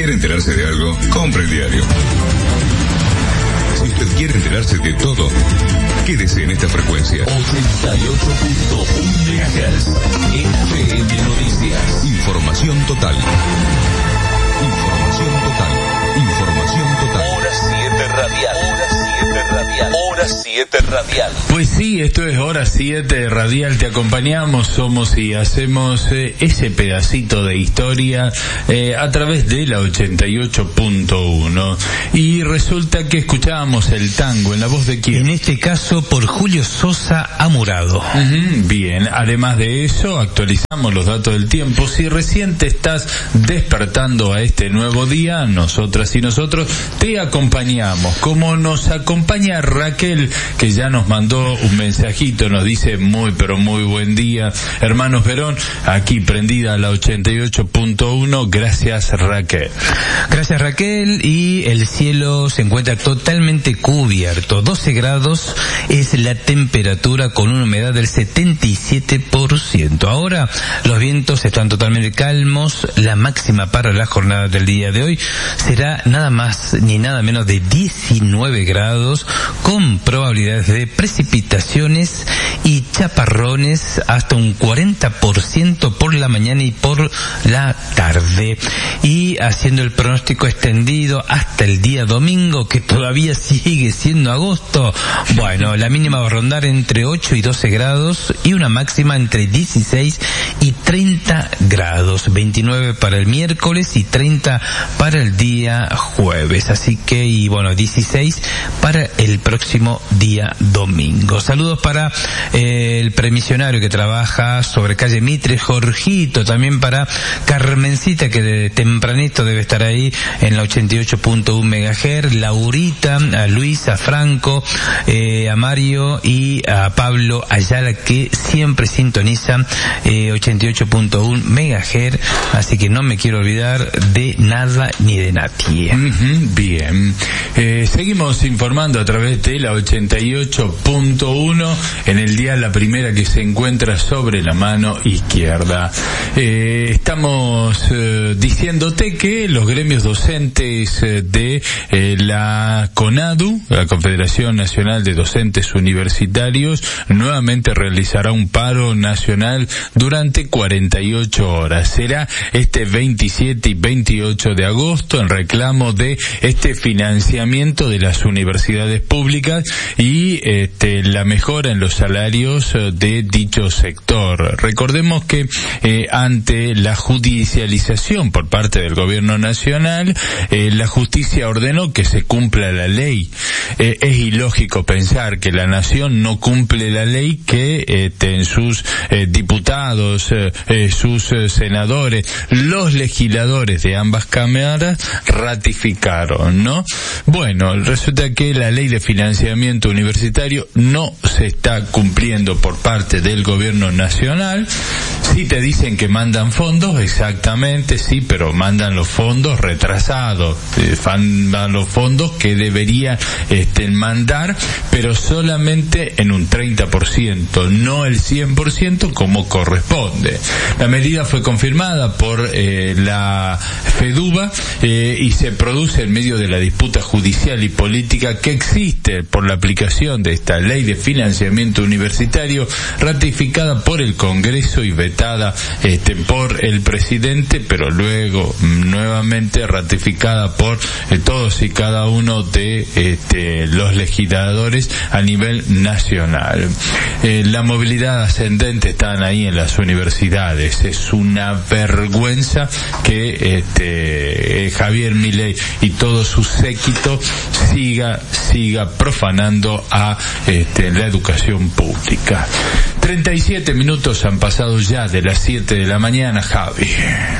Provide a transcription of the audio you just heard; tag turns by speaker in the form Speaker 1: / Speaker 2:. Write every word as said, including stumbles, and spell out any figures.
Speaker 1: ¿Quiere enterarse de algo? Compre el diario. Si usted quiere enterarse de todo, quédese en esta frecuencia.
Speaker 2: ochenta y ocho punto uno megahertz. F M Noticias.
Speaker 1: Información total. Información total. Información total.
Speaker 2: Hora siete radial. Hora siete radial. Hora siete radial.
Speaker 3: Pues sí, esto es Hora siete radial. Te acompañamos, somos y hacemos eh, ese pedacito de historia eh, a través de la ochenta y ocho punto uno. Y resulta que escuchábamos el tango en la voz de quién.
Speaker 4: En este caso por Julio Sosa Amurado.
Speaker 3: Uh-huh, bien, además de eso actualizamos los datos del tiempo. Si recién te estás despertando a este nuevo día, nosotras y nosotros te acompañamos, como nos acompaña Raquel, que ya nos mandó un mensajito, nos dice muy pero muy buen día, hermanos Verón, aquí prendida a la ochenta y ocho punto uno. Gracias, Raquel.
Speaker 4: Gracias, Raquel. Y el cielo se encuentra totalmente cubierto, doce grados es la temperatura con una humedad del setenta y siete por ciento. Ahora los vientos están totalmente calmos. La máxima para la jornada del día de hoy será nada más ni nada menos de diecinueve grados, con probabilidades de precipitaciones y chaparrones hasta un cuarenta por ciento por la mañana y por la tarde. Y haciendo el pronóstico extendido hasta el día domingo, que todavía sigue siendo agosto, bueno, la mínima va a rondar entre ocho y doce grados y una máxima entre dieciséis y treinta grados, veintinueve para el miércoles y treinta para el día jueves, así que, y bueno, dieciséis para el próximo día domingo. Saludos para eh, el premisionario que trabaja sobre calle Mitre, Jorgito, también para Carmencita, que de tempranito debe estar ahí en la ochenta y ocho punto uno megahertz, Laurita, a Luis, a Franco, eh, a Mario y a Pablo Ayala, que siempre sintonizan eh, ochenta y ocho punto uno megahertz, así que no me quiero olvidar de nada ni de nadie.
Speaker 3: Uh-huh, bien, eh, seguimos informando a través de la ochenta y ocho punto uno en el día la primera que se encuentra sobre la mano izquierda. Eh, estamos eh, diciéndote que los gremios docentes eh, de eh, la CONADU, la Confederación Nacional de Docentes Universitarios, nuevamente realizará un paro nacional durante cuarenta y ocho horas. Será este veintisiete y veintiocho de agosto en reclamo de este financiamiento de las universidades públicas y este, la mejora en los salarios de dicho sector. Recordemos que eh, ante la judicialización por parte del gobierno nacional, eh, la justicia ordenó que se cumpla la ley. Eh, es ilógico pensar que la nación no cumple la ley que eh, en sus eh, diputados, eh, eh, sus eh, senadores, los legisladores de ambas cámaras ratificaron, ¿no? Bueno, resulta que la ley de financiamiento universitario no se está cumpliendo por parte del gobierno nacional. Sí te dicen que mandan fondos, exactamente, sí, pero mandan los fondos retrasados, eh, mandan los fondos que deberían este, mandar, pero solamente en un treinta por ciento, no el cien por ciento como corresponde. La medida fue confirmada por eh, la FEDUBA eh, y se produce en medio de la disputa judicial y política que existe por la aplicación de esta ley de financiamiento universitario ratificada por el Congreso y vetada este, por el presidente, pero luego nuevamente ratificada por eh, todos y cada uno de este, los legisladores a nivel nacional. Eh, la movilidad ascendente están ahí en las universidades. Es una vergüenza que este, eh, Javier Milei y todo su séquito siga siga profanando a este, la educación pública. treinta y siete minutos han pasado ya de las siete de la mañana, Javi.